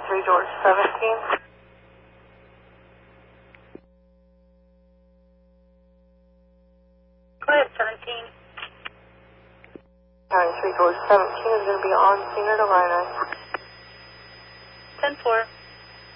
3 George 17. Go ahead, 17. County 3 George 17 is going to be on scene at Illini. 10-4.